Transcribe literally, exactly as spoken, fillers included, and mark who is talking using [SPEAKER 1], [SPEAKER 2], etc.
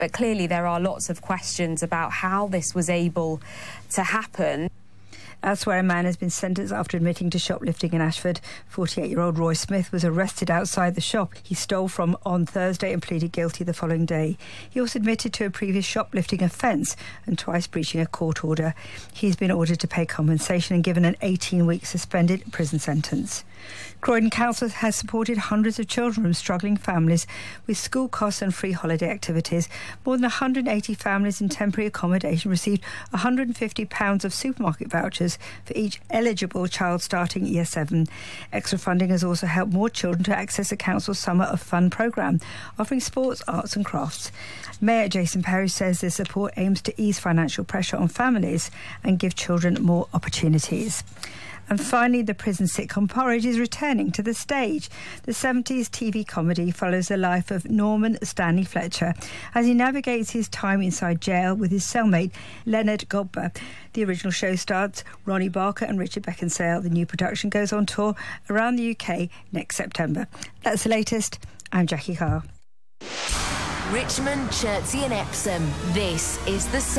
[SPEAKER 1] But clearly there are lots of questions about how this was able to happen.
[SPEAKER 2] Elsewhere, a man has been sentenced after admitting to shoplifting in Ashford. forty-eight-year-old Roy Smith was arrested outside the shop he stole from on Thursday and pleaded guilty the following day. He also admitted to a previous shoplifting offence and twice breaching a court order. He's been ordered to pay compensation and given an eighteen-week suspended prison sentence. Croydon Council has supported hundreds of children from struggling families with school costs and free holiday activities. More than one hundred eighty families in temporary accommodation received one hundred fifty pounds of supermarket vouchers for each eligible child starting year seven. Extra funding has also helped more children to access the council's Summer of Fun programme, offering sports, arts and crafts. Mayor Jason Perry says this support aims to ease financial pressure on families and give children more opportunities. And finally, the prison sitcom Porridge is returning to the stage. The seventies T V comedy follows the life of Norman Stanley Fletcher as he navigates his time inside jail with his cellmate Leonard Godber. The original show stars Ronnie Barker and Richard Beckinsale. The new production goes on tour around the U K next September. That's the latest. I'm Jackie Carr.
[SPEAKER 3] Richmond, Chertsey and Epsom. This is the